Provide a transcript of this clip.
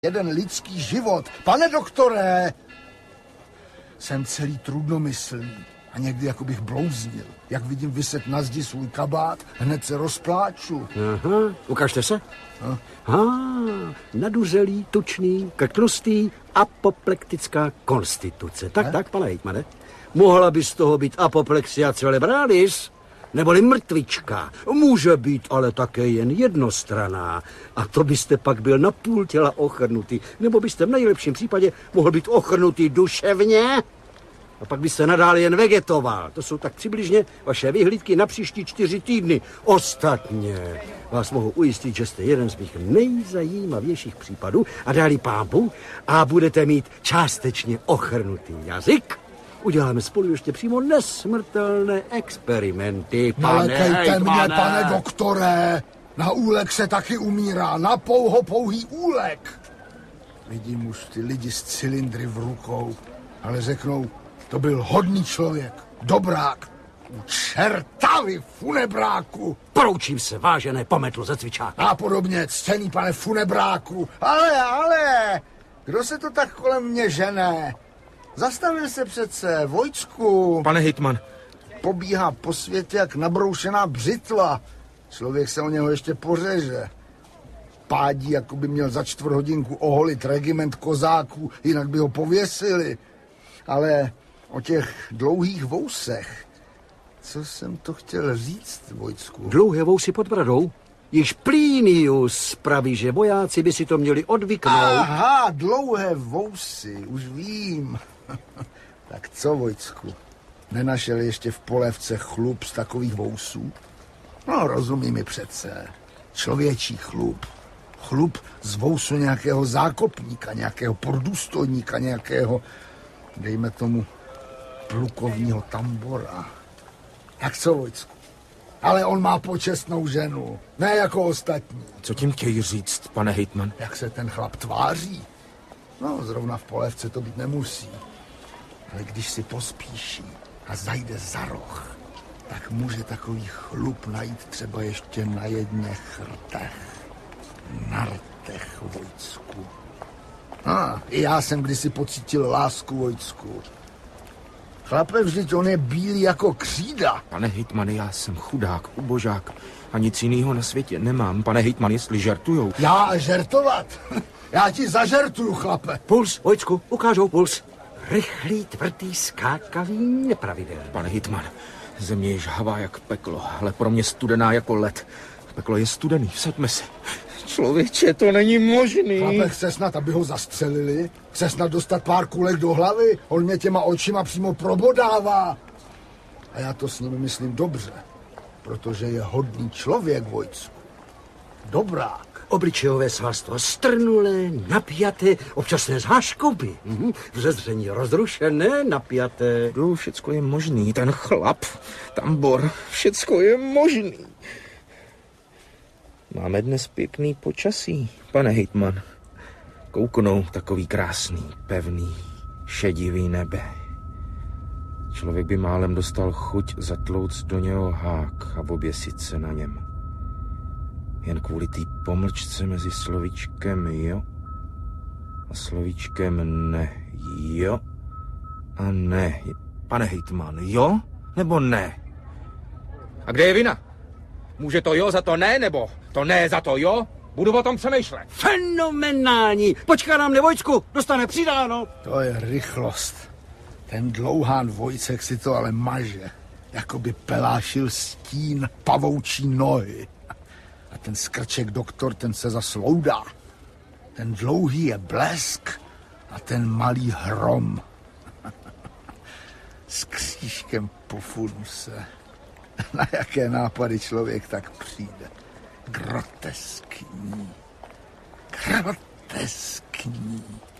jeden lidský život. Pane doktore, jsem celý trudnomyslný a někdy jako bych blouznil. Jak vidím viset na zdi svůj kabát, hned se rozpláču. Aha, ukažte se. Naduřelý, tučný, krtlustý, apoplektická konstituce. Tak, pane hejtmane. Mohla by z toho být apoplexia cerebralis, neboli mrtvička. Může být ale také jen jednostranná. A to byste pak byl na půl těla ochrnutý. Nebo byste v nejlepším případě mohl být ochrnutý duševně. A pak byste nadále jen vegetoval. To jsou tak přibližně vaše vyhlídky na příští 4 týdny. Ostatně vás mohu ujistit, že jste jeden z mých nejzajímavějších případů a dali pámbu a budete mít částečně ochrnutý jazyk. Uděláme spolu ještě přímo nesmrtelné experimenty, pane Nalekejte hejtmane. mě, pane doktore. Na úlek se taky umírá. Na pouhý úlek. Vidím už ty lidi s cylindry v rukou, ale řeknou, to byl hodný člověk, dobrák. U čerta, vy funebráku. Poroučím se, vážené pometlo ze cvičáka. A podobně, ctěný pane funebráku. Ale, kdo se to tak kolem mě žene? Zastavil se přece, Vojtsku. Pane hejtman. Pobíhá po světě jak nabroušená břitva. Člověk se o něho ještě pořeže. Pádí, jako by měl za 4 hodinku oholit regiment kozáků, jinak by ho pověsili. Ale o těch dlouhých vousech, co jsem to chtěl říct, Vojtsku? Dlouhé vousy pod bradou? Již Plinius praví, že vojáci by si to měli odvyknout. Aha, dlouhé vousy, už vím. Tak co, Vojtsku? Nenašel ještě v polévce chlup z takových vousů? No, rozumí mi přece. Člověčí chlup. Chlup z vousu nějakého zákopníka, nějakého pordůstojníka, nějakého, dejme tomu, plukovního tambora. Jak co, Vojtsku? Ale on má počestnou ženu, ne jako ostatní. Co tím chtějí říct, pane hejtman? Jak se ten chlap tváří? No, zrovna v polévce to být nemusí. Ale když si pospíší a zajde za roh, tak může takový chlup najít třeba ještě na jedné chrtech. Na rtech, Vojtsku. I já jsem kdysi pocítil lásku, Vojtsku. Chlape, vždyť on je bílý jako křída. Pane hejtmane, já jsem chudák, ubožák a nic jiného na světě nemám. Pane hejtman, jestli žertujou. Já žertovat? Já ti zažertuju, chlape. Puls, Vojtsku, ukážou puls. Rychlý, tvrdý, skákavý, nepravidelný. Pane hejtman, země je žhavá jak peklo, ale pro mě studená jako led. Peklo je studený, vsaďme se. Člověče, to není možný. Chlape, chce snad, aby ho zastřelili? Chce snad dostat pár kulek do hlavy? On mě těma očima přímo probodává. A já to s ním myslím dobře, protože je hodný člověk, Vojtsku. Dobrák. Obličejové svalstvo strnulé, napjaté, občasné zháškoby. Vzezření rozrušené, napjaté. Všecko je možný, ten chlap, tambor, všecko je možný. Máme dnes pěkný počasí, pane hejtman. Kouknou takový krásný, pevný, šedivý nebe. Člověk by málem dostal chuť zatlouct do něho hák a oběsit se na něm. Jen kvůli té pomlčce mezi slovíčkem jo a slovíčkem ne. Jo a ne. Pane hejtman, jo nebo ne? A kde je vina? Může to jo za to ne, nebo to ne za to jo? Budu o tom přemýšlet. Fenomenální. Počká nám Vojtsku, dostane přidáno. To je rychlost. Ten dlouhán Vojcek si to ale maže. Jako by pelášil stín pavoučí nohy. A ten skrček doktor, ten se zasloudá. Ten dlouhý je blesk a ten malý hrom. S křížkem po funuse. Na jaké nápady člověk tak přijde. Groteskní. Groteskní.